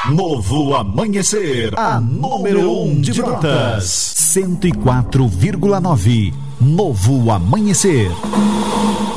Novo Amanhecer, a número 1 de Brotas. 104,9. Novo Amanhecer.